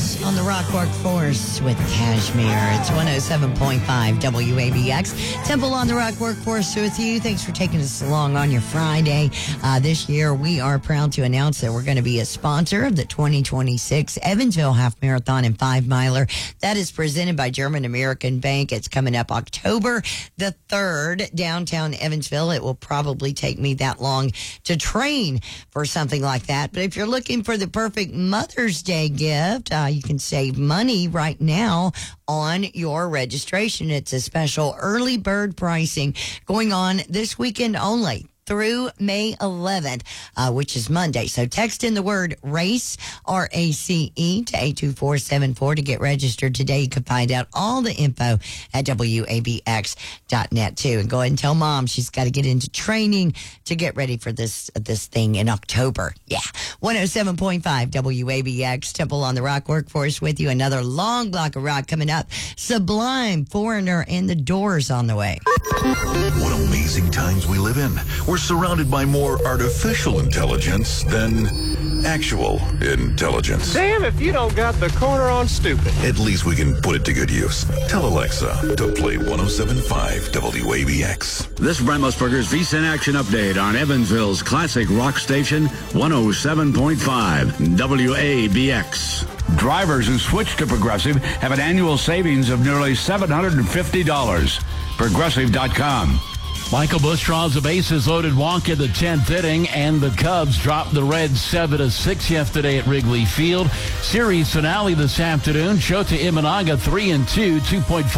Temples on the Rock Workforce with Cashmere. It's 107.5 WABX. Temple on the Rock Workforce with you. Thanks for taking us along on your Friday. This year, we are proud to announce that we're going to be a sponsor of the 2026 Evansville Half Marathon and 5 Miler. That is presented by German American Bank. It's coming up October the 3rd, downtown Evansville. It will probably take me that long to train for something like that. But if you're looking for the perfect Mother's Day gift, you can save money right now on your registration. It's a special early bird pricing going on this weekend only through May 11th, which is Monday. So text in the word RACE, R-A-C-E, to 82474 to get registered today. You can find out all the info at WABX.net too. And go ahead and tell Mom she's got to get into training to get ready for this thing in October. Yeah. 107.5 WABX, Temple on the Rock Workforce with you. Another long block of rock coming up. Sublime, Foreigner, and The Doors on the way. What amazing times we live in. We're surrounded by more artificial intelligence than actual intelligence. Damn if you don't got the corner on stupid. At least we can put it to good use. Tell Alexa to play 107.5 WABX. This is Brent Musburger's VSIN Action Update on Evansville's classic rock station, 107.5 WABX. Drivers who switch to Progressive have an annual savings of nearly $750. Progressive.com. Michael Busch draws a bases-loaded walk in the 10th inning, and the Cubs dropped the Reds 7-6 yesterday at Wrigley Field. Series finale this afternoon. Shota Imanaga 3-2, 2.4